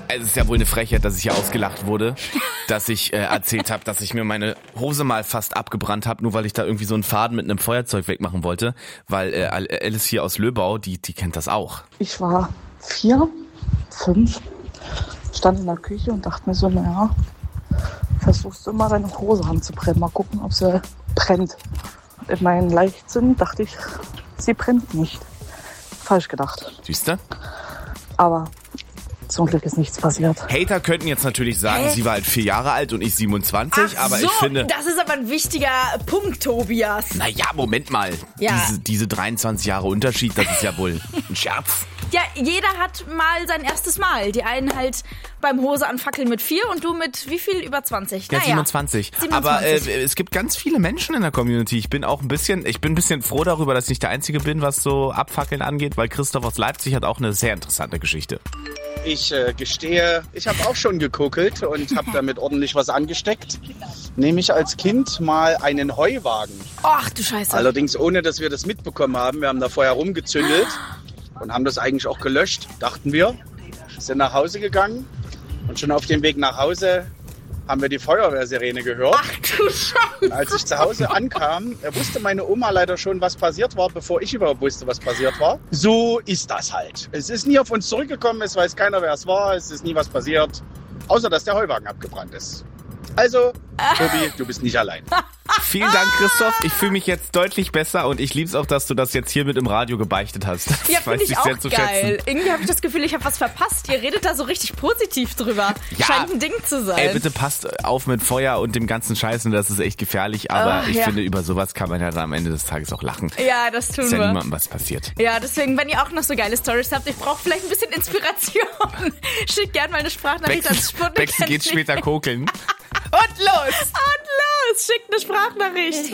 Es ist ja wohl eine Frechheit, dass ich hier ausgelacht wurde, dass ich erzählt habe, dass ich mir meine Hose mal fast abgebrannt habe, nur weil ich da irgendwie so einen Faden mit einem Feuerzeug wegmachen wollte. Weil Alice hier aus Löbau, die kennt das auch. Ich war 4, 5, stand in der Küche und dachte mir so, naja, versuchst du mal deine Hose anzubrennen, mal gucken, ob sie brennt. Und in meinem Leichtsinn dachte ich, sie brennt nicht. Falsch gedacht. Siehste? Aber zum Glück ist nichts passiert. Hater könnten jetzt natürlich sagen, sie war halt 4 Jahre alt und ich 27, aber ich finde... Das ist aber ein wichtiger Punkt, Tobias. Naja, Moment mal. Ja. Diese 23 Jahre Unterschied, das ist ja wohl ein Scherz. Ja, jeder hat mal sein erstes Mal. Die einen halt beim Hose anfackeln mit 4 und du mit wie viel? Über 20? Ja, 27. Aber es gibt ganz viele Menschen in der Community. Ich bin ein bisschen froh darüber, dass ich nicht der Einzige bin, was so Abfackeln angeht, weil Christoph aus Leipzig hat auch eine sehr interessante Geschichte. Ich gestehe, ich habe auch schon gekokelt und habe damit ordentlich was angesteckt. Nämlich als Kind mal einen Heuwagen. Ach du Scheiße. Allerdings ohne, dass wir das mitbekommen haben. Wir haben da vorher rumgezündelt und haben das eigentlich auch gelöscht, dachten wir. Sind nach Hause gegangen und schon auf dem Weg nach Hause haben wir die Feuerwehrsirene gehört. Ach du Scheiße. Und als ich zu Hause ankam, wusste meine Oma leider schon, was passiert war, bevor ich überhaupt wusste, was passiert war. So ist das halt. Es ist nie auf uns zurückgekommen, es weiß keiner, wer es war, es ist nie was passiert, außer dass der Heuwagen abgebrannt ist. Also, Tobi, du bist nicht allein. Vielen Dank, Christoph. Ich fühle mich jetzt deutlich besser und ich lieb's auch, dass du das jetzt hier mit im Radio gebeichtet hast. Das Ja, finde ich auch sehr zu geil. schätzen. Irgendwie habe ich das Gefühl, ich habe was verpasst. Ihr redet da so richtig positiv drüber. Ja. Scheint ein Ding zu sein. Ey, bitte passt auf mit Feuer und dem ganzen Scheiß, und das ist echt gefährlich, aber ich finde, über sowas kann man ja dann am Ende des Tages auch lachen. Ja, das tun Ist ja wir. niemandem was passiert. Ja, deswegen, wenn ihr auch noch so geile Storys habt, ich brauche vielleicht ein bisschen Inspiration. Schickt gerne mal eine Sprachnachricht an Sputnik. Bexen geht später kokeln. Und los! Schickt eine Sprachnachricht.